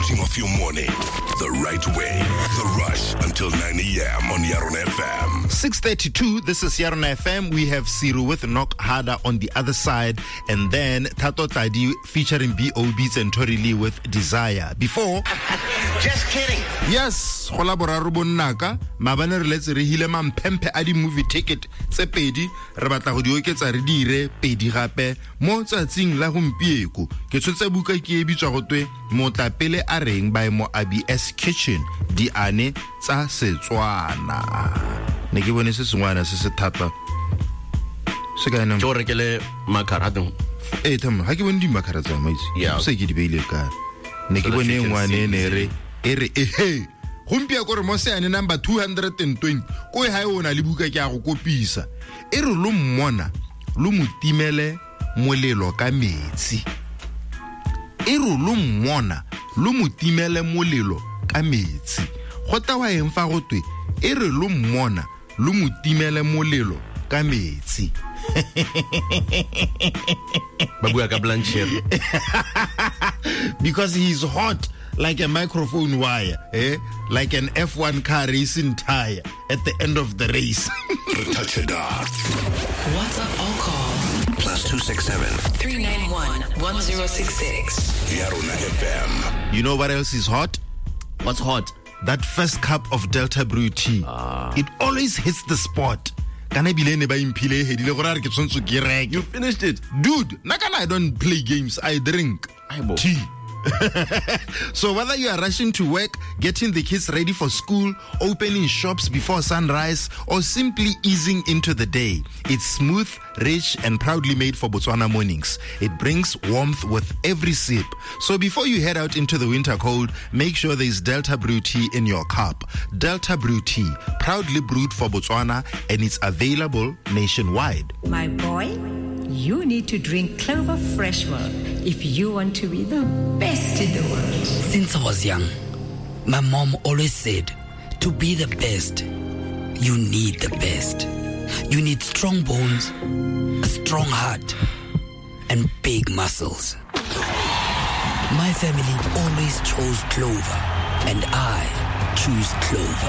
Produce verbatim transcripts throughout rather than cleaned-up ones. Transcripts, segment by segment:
starting off your morning the right way. The Rush until nine a.m. on Yarona F M. six thirty-two, this is Yarona F M. We have Siru with Knock Harder on the other side, and then Tato Tadi featuring B O Beats and Tori Lee with Desire. Before... Just kidding. Yes, gola boraro bonnaka mabane re letse re hile mampempe a di movie ticket tse pedi re batla go di oketsa re dire pedi gape mo tsatsing la gompieko ke tshotse buka ke e bitswa go twe motlapele a reng by mo A B S Kitchen di ane tsa Setswana ne ke bone se sengwana se se thata se ka nna jo rekele makharatong eh tama ha ke bone di makharatsa tsa maitsi se ke di beile ka ne ke bone ngwane ne re ere ehe gompia gore mo se ane number two hundred twenty ko e ha e ona le buka ke a go kopisa e re lo mmona lo mutimele molelo ka metsi e re lo mmona lo mutimele molelo ka metsi go tawa eng fa go twe e re lo mmona lo mutimele molelo ka metsi babua ka blancher because he's hot like a microphone wire, eh? Like an F one car racing tire at the end of the race. Touch it up. WhatsApp or call. Plus two six seven. three nine one, one zero six six. Yarona F M. You know what else is hot? What's hot? That first cup of Delta Brew tea. Ah. It always hits the spot. You finished it. Dude, nakana I don't play games, I drink tea. So whether you are rushing to work, getting the kids ready for school, opening shops before sunrise, or simply easing into the day, it's smooth, rich, and proudly made for Botswana mornings. It brings warmth with every sip. So before you head out into the winter cold, make sure there's Delta Brew tea in your cup. Delta Brew tea, proudly brewed for Botswana, and it's available nationwide. My boy, you need to drink Clover Fresh Milk if you want to be the best in the world. Since I was young, my mom always said, to be the best, you need the best. You need strong bones, a strong heart, and big muscles. My family always chose Clover, and I choose Clover.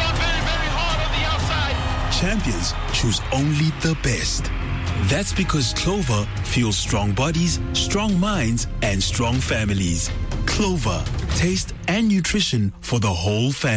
Champions choose only the best. That's because Clover fuels strong bodies, strong minds, and strong families. Clover, taste and nutrition for the whole family.